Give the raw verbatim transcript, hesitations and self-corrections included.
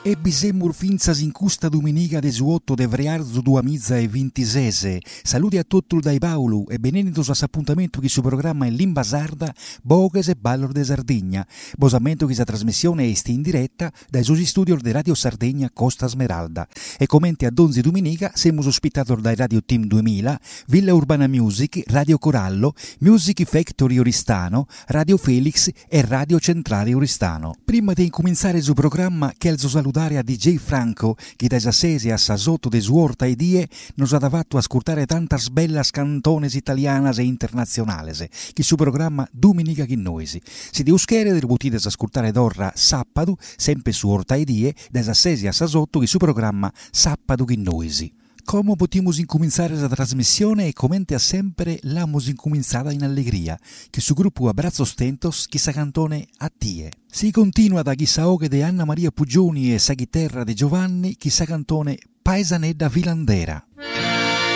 E bisemur finzas in custa domenica desuotto de vrearzo duemilaventisei. Saluti a tutti dai Paolo e benvenuti all'appuntamento che su programma in lingua sarda Bogues e Ballor de Sardegna. Bosamento che sa trasmissione è in diretta dai suoi studio di Radio Sardegna Costa Smeralda. E commenti ad onze domenica siamo ospitati dai Radio Team duemila, Villa Urbana Music, Radio Corallo, Music Factory Oristano, Radio Felix e Radio Centrale Oristano. Prima di incominciare il programma, chiedo salutare a D J Franco, che da Sasesi a Sasotto de Suorta e Die nos ha dato ascoltare tantas bellas cantones italianas e internazionales, che su programma Domenica Chinnoisi. Si deuschere del potete ascoltare d'orra Sappado, sempre su Orta e Die, da Sasesi a Sasotto, che su programma Sappado Chinnoisi. Come potremo incominciare la trasmissione e commente a sempre l'amos incominciata in allegria, che su gruppo Abbraccio Stentos chi sa cantone a tie. Si continua da chi sa oghe de Anna Maria Pugioni e sa chitarra de Giovanni chi sa cantone Paesanedda Vilandera.